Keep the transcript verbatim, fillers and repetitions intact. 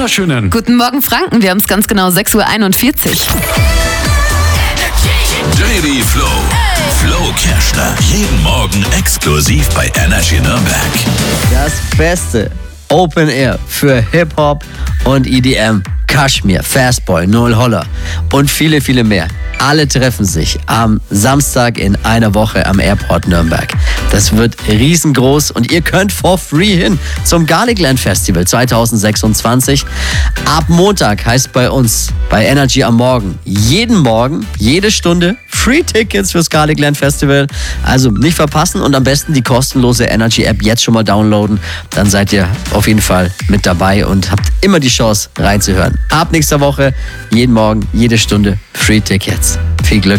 wunderschönen Guten Morgen, Franken. Wir haben es ganz genau sechs Uhr einundvierzig. Daily Flow. Flo Kerschner. Jeden Morgen exklusiv bei Energy Nürnberg. Das Beste Open Air für Hip-Hop und E D M. Kashmir, Fastboy, Noel Holler und viele, viele mehr. Alle treffen sich am Samstag in einer Woche am Airport Nürnberg. Das wird riesengroß und ihr könnt for free hin zum Garlicland Festival zwanzig sechsundzwanzig. Ab Montag heißt bei uns, bei Energy am Morgen, jeden Morgen, jede Stunde Free Tickets fürs Garlicland Festival. Also nicht verpassen und am besten die kostenlose Energy App jetzt schon mal downloaden. Dann seid ihr auf jeden Fall mit dabei und habt immer die Chance reinzuhören. Ab nächster Woche, jeden Morgen, jede Stunde Free Tickets. Viel Glück.